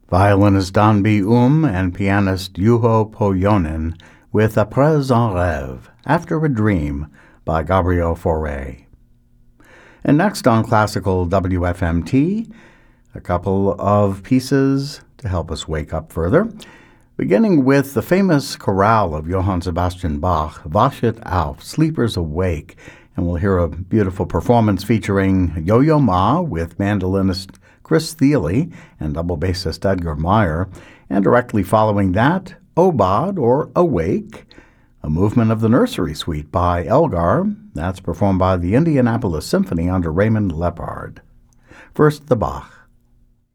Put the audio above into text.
Violinist Don B. And pianist Juho Pohjonen with Après un rêve, After a Dream, by Gabriel Fauré. And next on Classical WFMT, a couple of pieces to help us wake up further, beginning with the famous chorale of Johann Sebastian Bach, Wachet auf, Sleepers Awake, and we'll hear a beautiful performance featuring Yo-Yo Ma with mandolinist Chris Thile and double bassist Edgar Meyer, and directly following that, Obad, or Awake, a movement of the Nursery Suite by Elgar. That's performed by the Indianapolis Symphony under Raymond Lepard. First, the Bach.